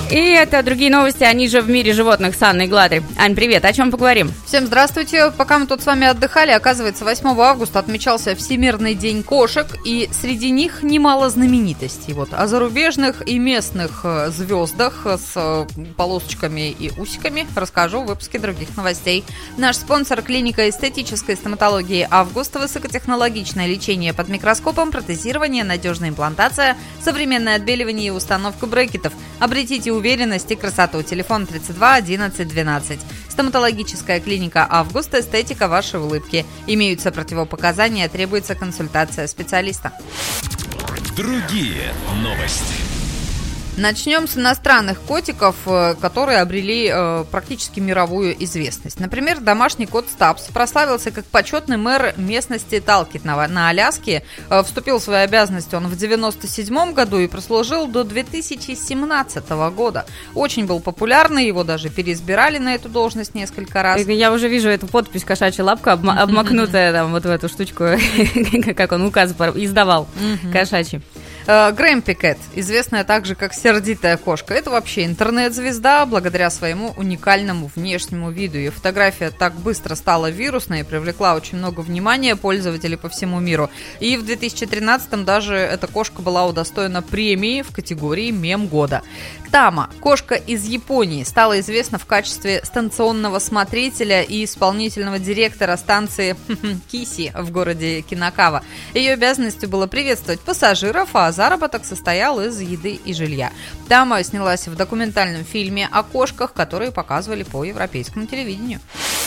И это другие новости, они же в мире животных с Анной Гладой. Ань, привет, о чем поговорим? Всем здравствуйте. Пока мы тут с вами отдыхали, оказывается, 8 августа отмечался Всемирный день кошек, и среди них немало знаменитостей. Вот о зарубежных и местных звездах с полосочками и усиками расскажу в выпуске других новостей. Наш спонсор — клиника эстетической стоматологии «Август». Высокотехнологичное лечение под микроскопом, протезирование, надежная имплантация, современное отбеливание и установка брекетов. Обретите уверенность и красоту. Телефон 32 11 12. Стоматологическая клиника «Август». Эстетика вашей улыбки. Имеются противопоказания, требуется консультация специалиста. Другие новости. Начнем с иностранных котиков, которые обрели практически мировую известность. Например, домашний кот Стабс прославился как почетный мэр местности Талкитного на Аляске. Вступил в свои обязанности он в 1997 году и прослужил до 2017 года. Очень был популярный, его даже переизбирали на эту должность несколько раз. Я уже вижу эту подпись «Кошачья лапка», обмакнутая там вот в эту штучку, как он указ издавал, кошачий. Грэмпи Кэт, известная также как сердитая кошка, это вообще интернет-звезда благодаря своему уникальному внешнему виду. Ее фотография так быстро стала вирусной и привлекла очень много внимания пользователей по всему миру. И в 2013-м даже эта кошка была удостоена премии в категории «Мем года». Тама, кошка из Японии, стала известна в качестве станционного смотрителя и исполнительного директора станции Киси в городе Кинокава. Ее обязанностью было приветствовать пассажиров, а заработок состоял из еды и жилья. Тама снялась в документальном фильме о кошках, которые показывали по европейскому телевидению.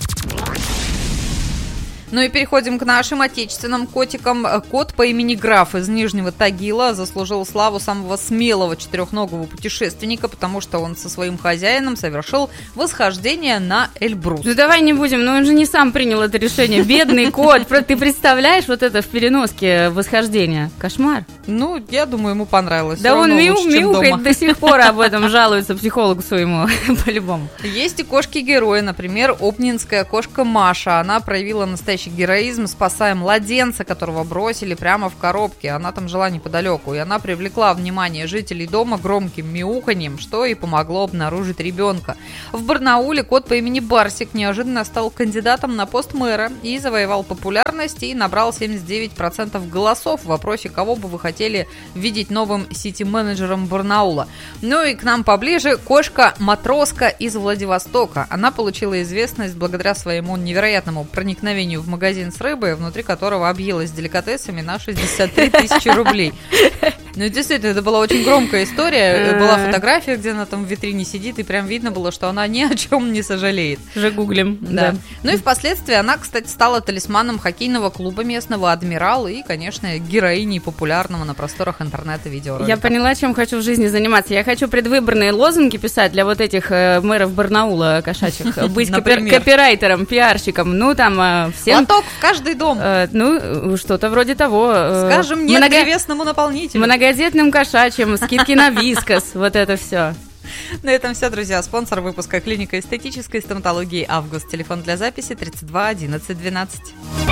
Ну и переходим к нашим отечественным котикам. Кот по имени Граф из Нижнего Тагила заслужил славу самого смелого четырехногого путешественника, потому что он со своим хозяином совершил восхождение на Эльбрус. Ну давай не будем, он же не сам принял это решение. Бедный кот, ты представляешь вот это в переноске восхождения? Кошмар. Ну, я думаю, ему понравилось. Да он мяукает до сих пор, об этом жалуется психологу своему, по-любому. Есть и кошки-герои, например, обнинская кошка Маша. Она проявила настоящий героизм, спасая младенца, которого бросили прямо в коробке. Она там жила неподалеку, и она привлекла внимание жителей дома громким мяуканьем, что и помогло обнаружить ребенка. В Барнауле кот по имени Барсик неожиданно стал кандидатом на пост мэра и завоевал популярность и набрал 79% голосов в вопросе, кого бы вы хотели видеть новым сити-менеджером Барнаула. Ну и к нам поближе кошка-матроска из Владивостока. Она получила известность благодаря своему невероятному проникновению в магазин с рыбой, внутри которого объелась деликатесами на 63 тысячи рублей. Ну, действительно, это была очень громкая история. Была фотография, где она там в витрине сидит, и прям видно было, что она ни о чем не сожалеет. Уже гуглим. Да. Ну и впоследствии она, кстати, стала талисманом хоккейного клуба местного «Адмирал» и, конечно, героиней популярного на просторах интернета видеоролика. Я поняла, чем хочу в жизни заниматься. Я хочу предвыборные лозунги писать для вот этих мэров Барнаула кошачьих. Быть копирайтером, пиарщиком. Ну, там всем... Лоток в каждый дом. Ну, что-то вроде того. Скажем, нет древесному наполнителю. Многодетным кошачьим, скидки на вискас, вот это все. На этом все, друзья. Спонсор выпуска — клиника эстетической стоматологии «Август». Телефон для записи 32 11 12.